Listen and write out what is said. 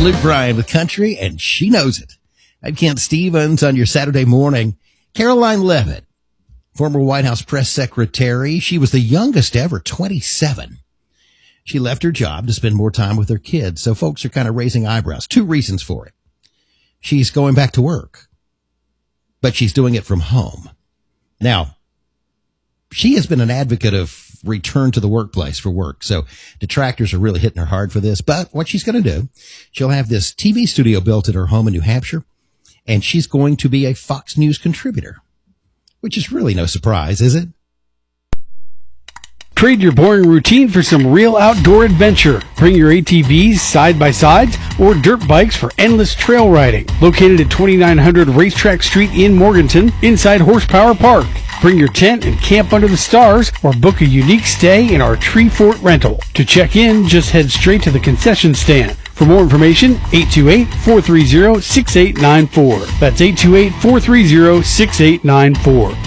Luke Bryan with Country, and she knows it. I'm Kent Stevens on your Saturday morning. Caroline Leavitt, former White House press secretary. She was the youngest ever, 27. She left her job to spend more time with her kids, so folks are kind of raising eyebrows. Two reasons for it. She's going back to work, but she's doing it from home. Now, she has been an advocate of return to the workplace for work, so detractors are really hitting her hard for this. But what she's going to do, she'll have this TV studio built at her home in New Hampshire, and she's going to be a Fox News contributor, which is really no surprise, is it? Trade your boring routine for some real outdoor adventure. Bring your ATVs, side-by-sides, or dirt bikes for endless trail riding. Located at 2900 Racetrack Street in Morganton, inside Horsepower Park. Bring your tent and camp under the stars, or book a unique stay in our Tree Fort rental. To check in, just head straight to the concession stand. For more information, 828-430-6894. That's 828-430-6894.